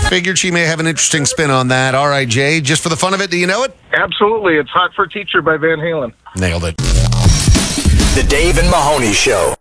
Figured she may have an interesting spin on that. All right, Jay, just for the fun of it, do you know it? Absolutely. It's Hot for Teacher by Van Halen. Nailed it. The Dave and Mahoney Show.